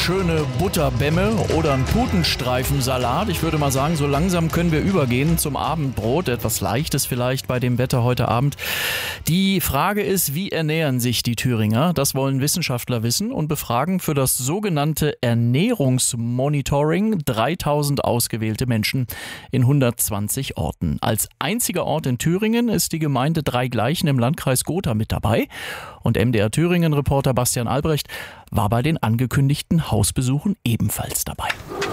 schöne Butterbämme oder ein Putenstreifensalat. Ich würde mal sagen, so langsam können wir übergehen zum Abendbrot. Etwas Leichtes vielleicht bei dem Wetter heute Abend. Die Frage ist, wie ernähren sich die Thüringer? Das wollen Wissenschaftler wissen und befragen für das sogenannte Ernährungsmonitoring 3000 ausgewählte Menschen in 120 Orten. Als einziger Ort in Thüringen ist die Gemeinde Dreigleichen im Landkreis Gotha mit dabei. Und MDR Thüringen-Reporter Bastian Albrecht war bei den angekündigten Hausbesuchen ebenfalls dabei.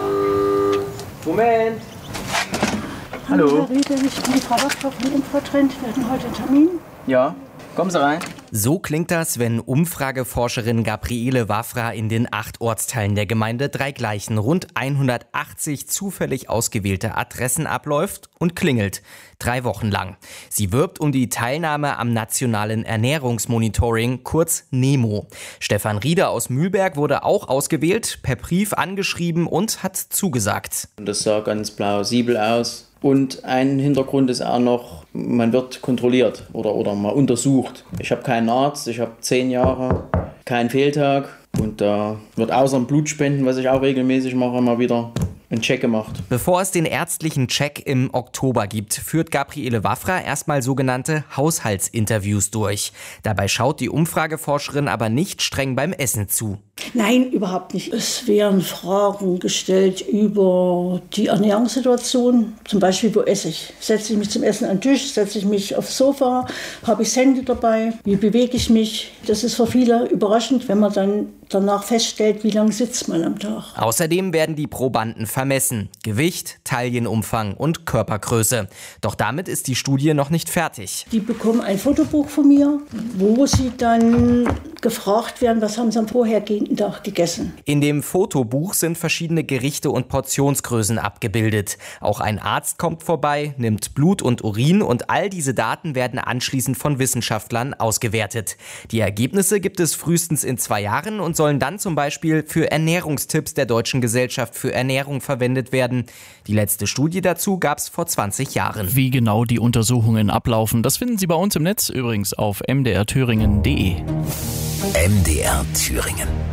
Moment! Hallo. Herr Riede, ich bin die Frau Wachter von Infotrend. Wir hatten heute einen Termin. Ja, kommen Sie rein. So klingt das, wenn Umfrageforscherin Gabriele Wafra in den 8 Ortsteilen der Gemeinde Dreigleichen rund 180 zufällig ausgewählte Adressen abläuft und klingelt. 3 Wochen lang. Sie wirbt um die Teilnahme am nationalen Ernährungsmonitoring, kurz NEMO. Stefan Rieder aus Mühlberg wurde auch ausgewählt, per Brief angeschrieben und hat zugesagt. Das sah ganz plausibel aus. Und ein Hintergrund ist auch noch, man wird kontrolliert oder mal untersucht. Ich habe keinen Arzt, ich habe 10 Jahre, keinen Fehltag. Und da wird außer dem Blutspenden, was ich auch regelmäßig mache, mal wieder ein Check gemacht. Bevor es den ärztlichen Check im Oktober gibt, führt Gabriele Wafra erstmal sogenannte Haushaltsinterviews durch. Dabei schaut die Umfrageforscherin aber nicht streng beim Essen zu. Nein, überhaupt nicht. Es werden Fragen gestellt über die Ernährungssituation. Zum Beispiel, wo esse ich? Setze ich mich zum Essen an den Tisch? Setze ich mich aufs Sofa? Habe ich das Handy dabei? Wie bewege ich mich? Das ist für viele überraschend, wenn man dann danach feststellt, wie lange sitzt man am Tag. Außerdem werden die Probanden vermessen. Gewicht, Taillenumfang und Körpergröße. Doch damit ist die Studie noch nicht fertig. Die bekommen ein Fotobuch von mir, wo sie dann gefragt werden, was haben sie am vorhergehenden Tag gegessen. In dem Fotobuch sind verschiedene Gerichte und Portionsgrößen abgebildet. Auch ein Arzt kommt vorbei, nimmt Blut und Urin und all diese Daten werden anschließend von Wissenschaftlern ausgewertet. Die Ergebnisse gibt es frühestens in 2 Jahren und sollen dann zum Beispiel für Ernährungstipps der Deutschen Gesellschaft für Ernährung verwendet werden. Die letzte Studie dazu gab es vor 20 Jahren. Wie genau die Untersuchungen ablaufen, das finden Sie bei uns im Netz, übrigens auf mdrthüringen.de. MDR Thüringen.